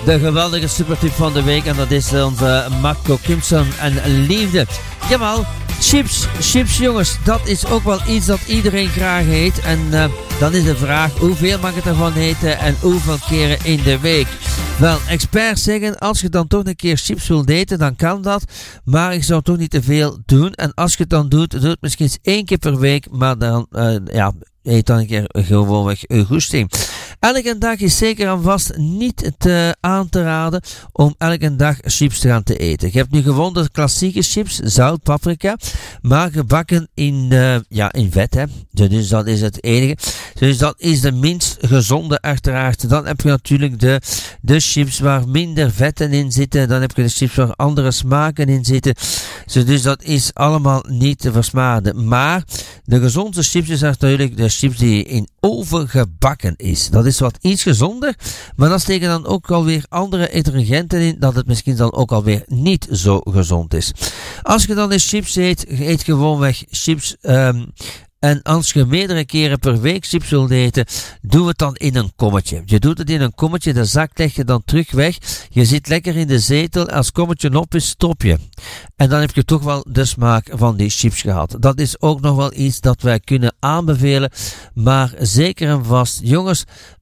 De geweldige supertip van de week. En dat is onze Marco Kimson en Liefde. Jawel, chips jongens. Dat is ook wel iets dat iedereen graag eet. En dan is de vraag, hoeveel mag het ervan eten en hoeveel keren in de week? Wel, experts zeggen, als je dan toch een keer chips wilt eten, dan kan dat. Maar ik zou toch niet te veel doen. En als je het dan doet, doe het misschien eens 1 keer per week. Maar dan, eet dan een keer gewoonweg goesting. Elke dag is zeker en vast niet aan te raden om elke dag chips te gaan te eten. Je hebt nu gewoon de klassieke chips, zout, paprika, maar gebakken in vet, hè. Dus dat is het enige. Dus dat is de minst gezonde uiteraard. Dan heb je natuurlijk de chips waar minder vetten in zitten. Dan heb je de chips waar andere smaken in zitten. Dus dat is allemaal niet te versmaden. Maar de gezondste chips is natuurlijk de chips die in oven gebakken is. Dat is wat iets gezonder, maar dan steken dan ook alweer andere ingrediënten in, dat het misschien dan ook alweer niet zo gezond is. Als je dan eens chips eet gewoonweg chips. En als je meerdere keren per week chips wilt eten, doe het dan in een kommetje. Je doet het in een kommetje, de zak leg je dan terug weg. Je zit lekker in de zetel, als het kommetje op is, stop je. En dan heb je toch wel de smaak van die chips gehad. Dat is ook nog wel iets dat wij kunnen aanbevelen, maar zeker en vast, jongens,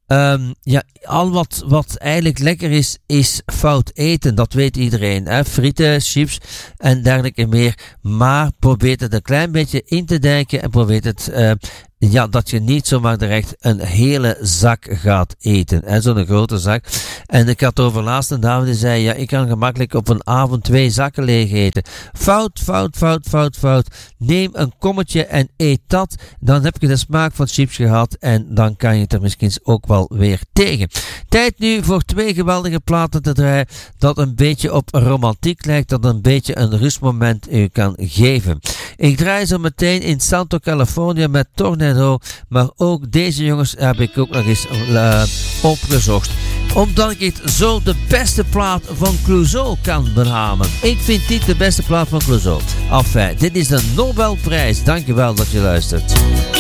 al wat eigenlijk lekker is fout eten, dat weet iedereen, hè? Frieten, chips en dergelijke meer, maar probeer het een klein beetje in te dijken en probeer het dat je niet zomaar direct een hele zak gaat eten, hè? Zo'n grote zak. En ik had over laatst een dame die zei, ik kan gemakkelijk op een avond 2 zakken leeg eten. Fout. Neem een kommetje en eet dat, dan heb je de smaak van chips gehad en dan kan je het er misschien ook wel weer tegen. Tijd nu voor 2 geweldige platen te draaien dat een beetje op romantiek lijkt, dat een beetje een rustmoment u kan geven. Ik draai zo meteen in Santo California met Tornado, maar ook deze jongens heb ik ook nog eens opgezocht. Omdat ik het zo de beste plaat van Clouseau kan benamen. Ik vind dit de beste plaat van Clouseau. Enfin, dit is de Nobelprijs. Dankjewel dat je luistert.